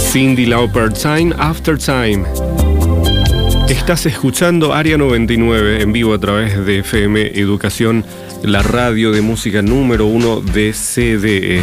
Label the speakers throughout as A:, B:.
A: Cyndi Lauper, Time After Time. Estás escuchando Área 99 en vivo a través de FM Educación, la radio de música número 1 de CDE.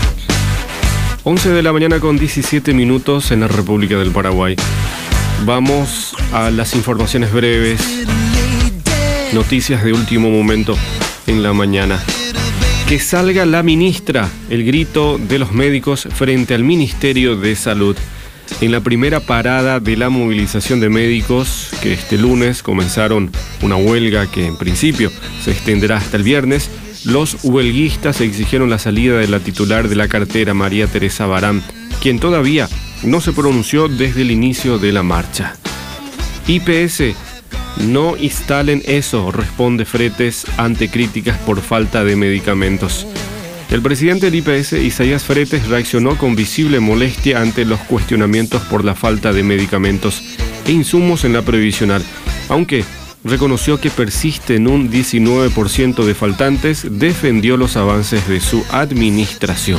A: 11 de la mañana con 17 minutos en la República del Paraguay. Vamos a las informaciones breves, noticias de último momento en la mañana. Que salga la ministra, el grito de los médicos frente al Ministerio de Salud. En la primera parada de la movilización de médicos, que este lunes comenzaron una huelga que en principio se extenderá hasta el viernes, los huelguistas exigieron la salida de la titular de la cartera, María Teresa Barán, quien todavía no se pronunció desde el inicio de la marcha. IPS, no instalen eso, responde Fretes ante críticas por falta de medicamentos. El presidente del IPS, Isaías Fretes, reaccionó con visible molestia ante los cuestionamientos por la falta de medicamentos e insumos en la previsional, aunque reconoció que persiste en un 19% de faltantes, defendió los avances de su administración.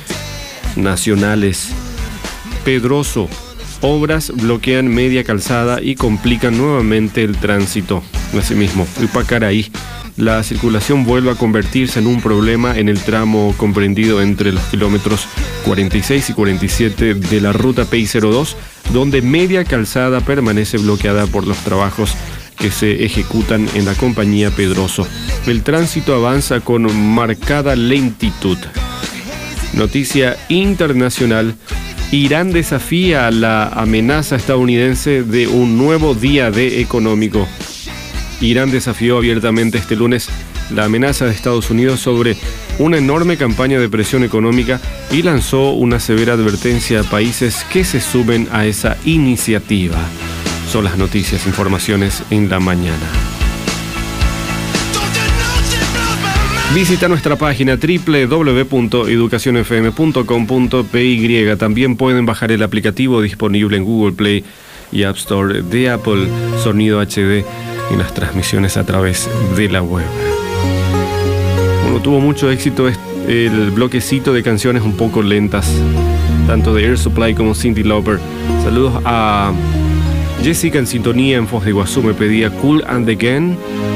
A: Nacionales. Pedroso. Obras bloquean media calzada y complican nuevamente el tránsito. Asimismo, Ipacaraí. La circulación vuelve a convertirse en un problema en el tramo comprendido entre los kilómetros 46 y 47 de la ruta PI02, donde media calzada permanece bloqueada por los trabajos que se ejecutan en la compañía Pedroso. El tránsito avanza con marcada lentitud. Noticia internacional. Irán desafía la amenaza estadounidense de un nuevo día D económico. Irán desafió abiertamente este lunes la amenaza de Estados Unidos sobre una enorme campaña de presión económica y lanzó una severa advertencia a países que se sumen a esa iniciativa. Son las noticias, informaciones en la mañana. Visita nuestra página www.educacionfm.com.py. También pueden bajar el aplicativo disponible en Google Play y App Store de Apple, sonido HD en las transmisiones a través de la web. Bueno, tuvo mucho éxito el bloquecito de canciones un poco lentas, tanto de Air Supply como Cyndi Lauper. Saludos a Jessica en sintonía en Foz de Iguazú, me pedía Cool and Again.